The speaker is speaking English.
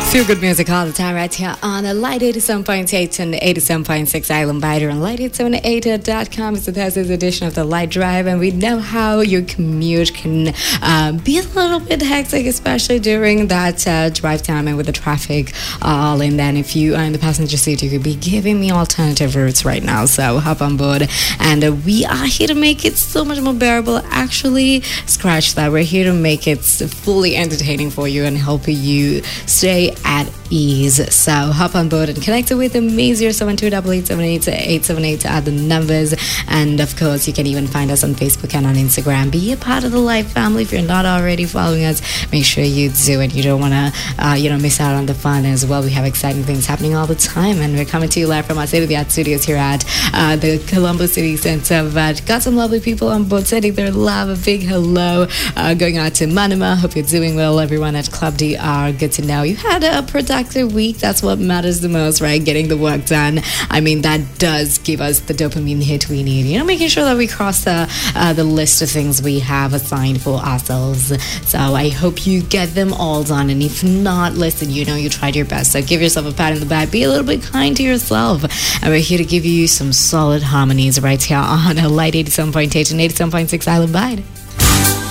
Feel good music all the time right here on a Light 87.8 and 87.6 Island Biter and Light878.com. It's the Thursday's edition of the Light Drive, and we know how your commute can be a little bit hectic, especially during that drive time and with the traffic all in. Then if you are in the passenger seat, you could be giving me alternative routes right now. So hop on board, and we are here to make it so much more bearable. Actually, scratch that. We're here to make it fully entertaining for you and help you stay at ease. So hop on board and connect with me. 0728878 are the numbers, and of course you can even find us on Facebook and on Instagram. Be a part of the Life family. If you're not already following us, make sure you do, and you don't want to miss out on the fun as well. We have exciting things happening all the time, and we're coming to you live from our state of the art studios here at the Colombo City Center. But got some lovely people on board sending their love. A big hello going out to Manama. Hope you're doing well. Everyone at Club DR, good to know you had a productive week. That's what matters the most, right? Getting the work done. I mean, that does give us the dopamine hit we need. Making sure that we cross the list of things we have assigned for ourselves. So I hope you get them all done. And if not, listen, you tried your best. So give yourself a pat in the back. Be a little bit kind to yourself. And we're here to give you some solid harmonies right here on a Light 87.8 and 87.6 Island Bite.